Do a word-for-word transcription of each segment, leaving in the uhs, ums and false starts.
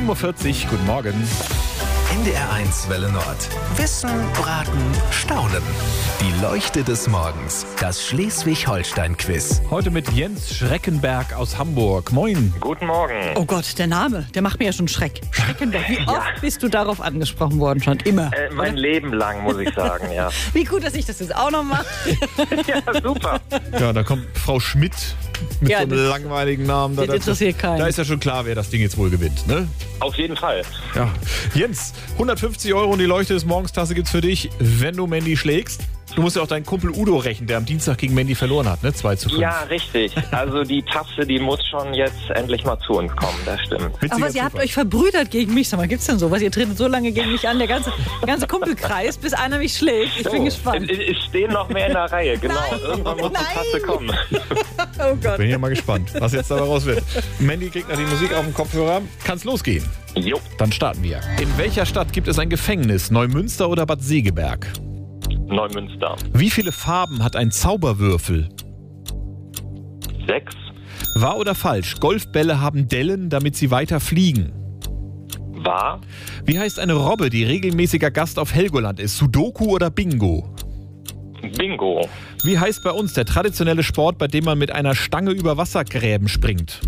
sieben Uhr vierzig, guten Morgen. N D R eins Welle Nord. Wissen, Raten, Staunen. Die Leuchte des Morgens. Das Schleswig-Holstein-Quiz. Heute mit Jens Schreckenberg aus Hamburg. Moin. Guten Morgen. Oh Gott, der Name, der macht mir ja schon Schreck. Schreckenberg. Wie oft Ja. bist du darauf angesprochen worden? Schon immer. Äh, mein Leben lang, muss ich sagen, ja. Wie gut, dass ich das jetzt auch noch mache. Ja, super. Ja, da kommt Frau Schmidt mit Ja, so einem das- langweiligen Namen. Da, das interessiert keinen. Da ist ja schon klar, wer das Ding jetzt wohl gewinnt, ne? Auf jeden Fall. Ja. Jens, hundertfünfzig Euro und die Leuchte des Morgenstasse gibt's für dich, wenn du Mandy schlägst. Du musst ja auch deinen Kumpel Udo rächen, der am Dienstag gegen Mandy verloren hat, ne? zwei zu fünf. Ja, richtig. Also die Tasse, die muss schon jetzt endlich mal zu uns kommen, das stimmt. Witziger Aber ihr habt Zufall. euch verbrüdert gegen mich. Sag mal, gibt's denn sowas? Ihr tretet so lange gegen mich an, der ganze, der ganze Kumpelkreis, bis einer mich schlägt. Ich bin So, gespannt. Es, es stehen noch mehr in der Reihe, genau. Nein, Irgendwann muss nein. die Tasse kommen. Oh Gott. Bin ja mal gespannt, was jetzt dabei raus wird. Mandy kriegt noch die Musik auf dem Kopfhörer. Kann's losgehen? Jo, Dann starten wir. In welcher Stadt gibt es ein Gefängnis? Neumünster oder Bad Segeberg? Neumünster. Wie viele Farben hat ein Zauberwürfel? Sechs. Wahr oder falsch? Golfbälle haben Dellen, damit sie weiter fliegen. Wahr. Wie heißt eine Robbe, die regelmäßiger Gast auf Helgoland ist? Sudoku oder Bingo? Bingo. Wie heißt bei uns der traditionelle Sport, bei dem man mit einer Stange über Wassergräben springt?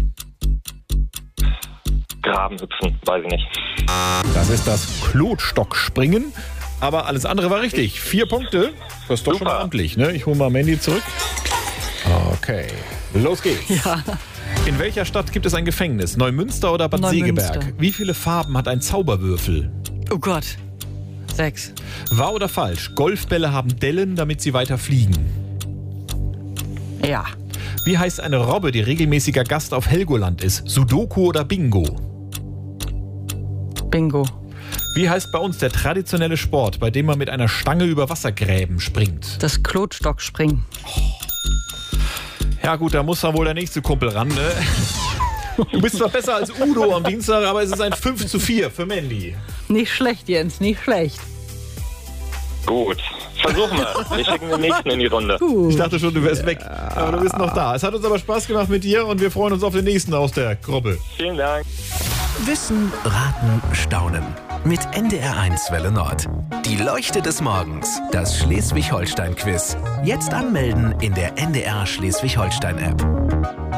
Grabenhüpfen, weiß ich nicht. Das ist das Klotstockspringen. Aber alles andere war richtig. Vier Punkte. Das ist doch schon Super. mal amtlich, ne? Ich hole mal Mandy zurück. Okay. Los geht's. Ja. In welcher Stadt gibt es ein Gefängnis? Neumünster oder Bad Neumünster. Segeberg? Wie viele Farben hat ein Zauberwürfel? Oh Gott. Sechs. Wahr oder falsch? Golfbälle haben Dellen, damit sie weiter fliegen. Ja. Wie heißt eine Robbe, die regelmäßiger Gast auf Helgoland ist? Sudoku oder Bingo? Bingo. Wie heißt bei uns der traditionelle Sport, bei dem man mit einer Stange über Wassergräben springt? Das Klotstockspringen. Ja gut, da muss dann wohl der nächste Kumpel ran, ne? Du bist zwar besser als Udo am Dienstag, aber es ist ein fünf zu vier für Mandy. Nicht schlecht, Jens, nicht schlecht. Gut. Versuchen wir. Wir schicken den nächsten in die Runde. Ich dachte schon, du wärst weg, aber du bist noch da. Es hat uns aber Spaß gemacht mit dir und wir freuen uns auf den nächsten aus der Gruppe. Vielen Dank. Wissen, Raten, Staunen. Mit N D R eins Welle Nord. Die Leuchte des Morgens. Das Schleswig-Holstein-Quiz. Jetzt anmelden in der N D R Schleswig-Holstein-App.